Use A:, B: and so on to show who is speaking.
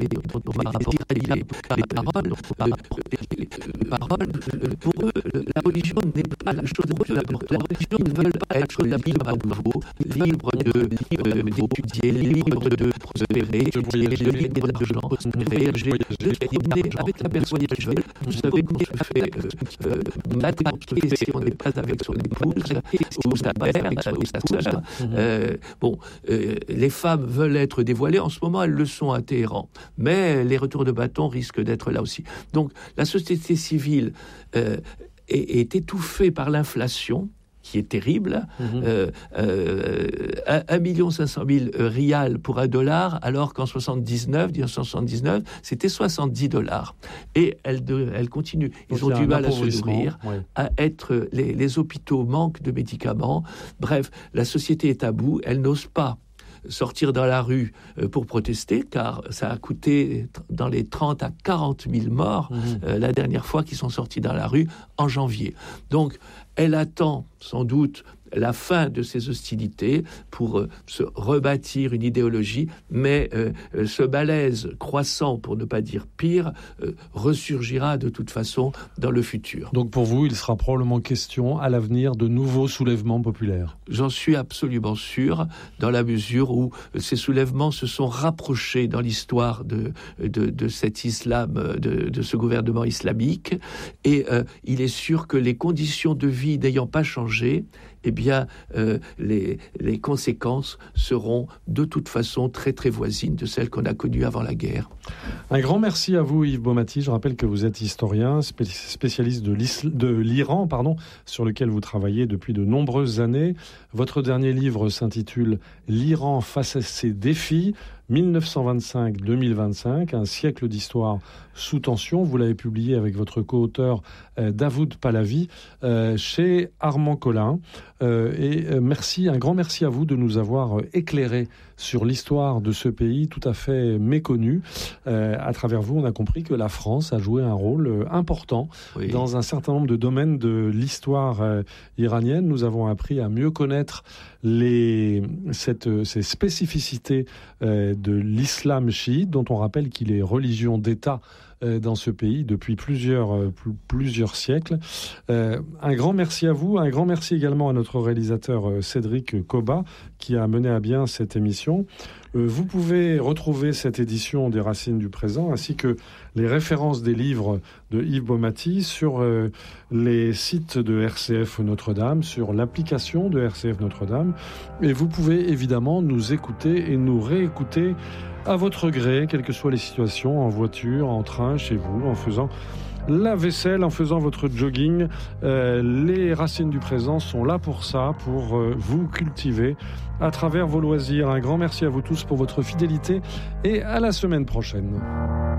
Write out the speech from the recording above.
A: pour eux, la religion n'est pas la chose la plus importante. La religion, ils veulent être libre à nouveau, libre d'étudier, libre de prospérer, libre d'argent, voyager. Avec la personne qu'ils veulent, vous savez qu'on se fait matraquer si on n'est pas avec son épouse, ou sa mère, ou sa sœur. Les femmes veulent être dévoilées. En ce moment, elles le sont à Téhéran. Mais les retours de bâton risquent d'être là aussi. Donc, la société civile est étouffée par l'inflation, qui est terrible. 1 500 000 rials pour $1, alors qu'en 1979, c'était $70. Et elle continue. Ils ont du mal à se nourrir, à être... Les hôpitaux manquent de médicaments. Bref, la société est à bout. Elle n'ose pas sortir dans la rue pour protester, car ça a coûté dans les 30 à 40 000 morts la dernière fois qu'ils sont sortis dans la rue en janvier. Donc, elle attend sans doute la fin de ces hostilités pour se rebâtir une idéologie, mais ce malaise croissant, pour ne pas dire pire, ressurgira de toute façon dans le futur.
B: Donc pour vous, il sera probablement question à l'avenir de nouveaux soulèvements populaires.
A: J'en suis absolument sûr, dans la mesure où ces soulèvements se sont rapprochés dans l'histoire de cet islam, de ce gouvernement islamique, et il est sûr que les conditions de vie n'ayant pas changé, eh bien, les conséquences seront de toute façon très très voisines de celles qu'on a connues avant la guerre.
B: Un grand merci à vous, Yves Baumati. Je rappelle que vous êtes historien, spécialiste de l'Iran, sur lequel vous travaillez depuis de nombreuses années. Votre dernier livre s'intitule « L'Iran face à ses défis ». 1925-2025, un siècle d'histoire sous tension. Vous l'avez publié avec votre co-auteur Davoud Pahlavi chez Armand Collin. Merci, un grand merci à vous de nous avoir éclairé sur l'histoire de ce pays tout à fait méconnu. À travers vous, on a compris que la France a joué un rôle important dans un certain nombre de domaines de l'histoire iranienne. Nous avons appris à mieux connaître ces spécificités de l'islam chiite, dont on rappelle qu'il est religion d'État dans ce pays depuis plusieurs siècles. Un grand merci à vous, un grand merci également à notre réalisateur Cédric Koba qui a mené à bien cette émission. Vous pouvez retrouver cette édition des Racines du présent ainsi que les références des livres de Yves Baumati sur les sites de RCF Notre-Dame, sur l'application de RCF Notre-Dame. Et vous pouvez évidemment nous écouter et nous réécouter à votre gré, quelles que soient les situations, en voiture, en train, chez vous, en faisant la vaisselle, en faisant votre jogging. Les Racines du présent sont là pour ça, pour vous cultiver à travers vos loisirs. Un grand merci à vous tous pour votre fidélité et à la semaine prochaine.